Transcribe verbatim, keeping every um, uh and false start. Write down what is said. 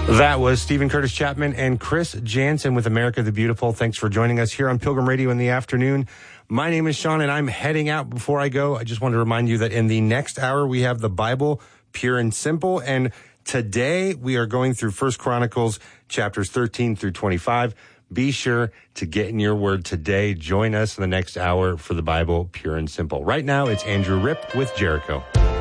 That was Stephen Curtis Chapman and Chris Jansen with America the Beautiful. Thanks for joining us here on Pilgrim Radio in the afternoon. My name is Sean, and I'm heading out. Before I go, I just want to remind you that in the next hour, we have the Bible Pure and Simple. And today, we are going through First Chronicles chapters thirteen through twenty-five. Be sure to get in your word today. Join us in the next hour for the Bible Pure and Simple. Right now, it's Andrew Ripp with Jericho.